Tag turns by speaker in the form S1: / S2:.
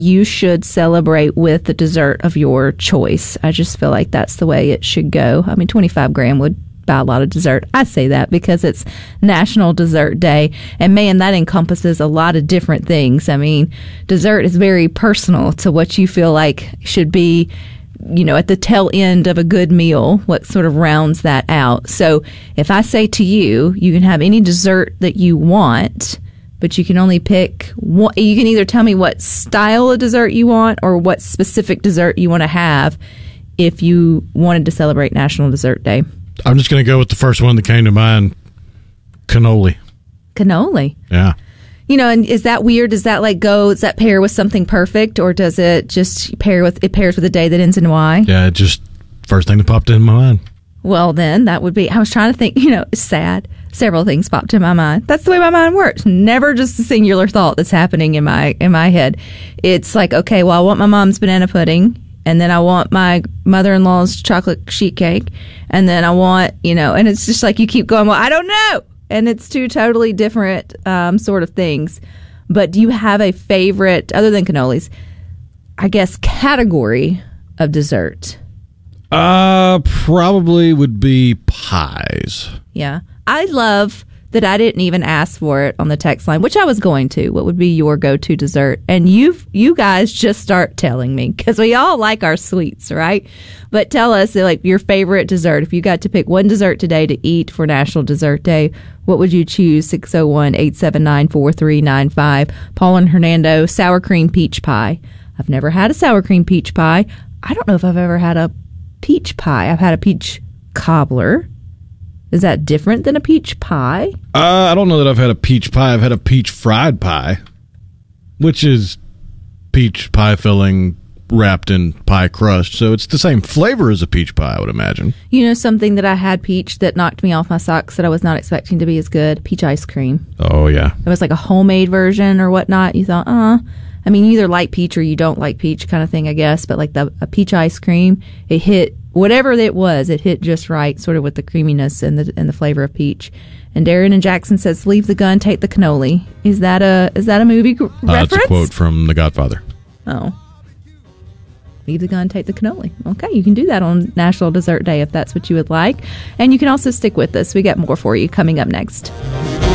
S1: you should celebrate with the dessert of your choice. I just feel like that's the way it should go. I mean, 25 grand would buy a lot of dessert. I say that because it's National Dessert Day. And man, that encompasses a lot of different things. I mean, dessert is very personal to what you feel like should be, at the tail end of a good meal, what sort of rounds that out. So if I say to you, you can have any dessert that you want, but you can only pick one. You can either tell me what style of dessert you want or what specific dessert you want to have if you wanted to celebrate National Dessert Day.
S2: I'm just going to go with the first one that came to mind, cannoli.
S1: Cannoli?
S2: Yeah.
S1: And is that weird? Does that pair with something perfect, or does it just pairs with a day that ends in Y?
S2: Yeah, it just first thing that popped in my mind.
S1: Well, then that would be, I was trying to think, it's sad. Several things popped in my mind. That's the way my mind works. Never just a singular thought that's happening in my head. It's like, okay, well, I want my mom's banana pudding, and then I want my mother-in-law's chocolate sheet cake, and then I want, and it's just like you keep going, well, I don't know. And it's two totally different sort of things. But do you have a favorite, other than cannolis, I guess, category of dessert?
S2: Probably would be pies.
S1: Yeah. I love that I didn't even ask for it on the text line, which I was going to. What would be your go-to dessert? And you guys just start telling me, because we all like our sweets, right? But tell us, your favorite dessert. If you got to pick one dessert today to eat for National Dessert Day, what would you choose? 601-879-4395. Paul and Hernando, sour cream peach pie. I've never had a sour cream peach pie. I don't know if I've ever had a peach pie. I've had a peach cobbler. Is that different than a peach pie?
S2: I don't know that I've had a peach pie. I've had a peach fried pie, which is peach pie filling wrapped in pie crust. So it's the same flavor as a peach pie, I would imagine.
S1: Something that I had peach that knocked me off my socks that I was not expecting to be as good? Peach ice cream.
S2: Oh, yeah.
S1: It was like a homemade version or whatnot. You thought, you either like peach or you don't like peach kind of thing, I guess. But like a peach ice cream, it hit whatever it was. It hit just right, sort of with the creaminess and the flavor of peach. And Darren and Jackson says, "Leave the gun, take the cannoli." Is that a movie reference?
S2: That's a quote from The Godfather.
S1: Oh. Leave the gun, take the cannoli. Okay, you can do that on National Dessert Day if that's what you would like. And you can also stick with us. We got more for you coming up next.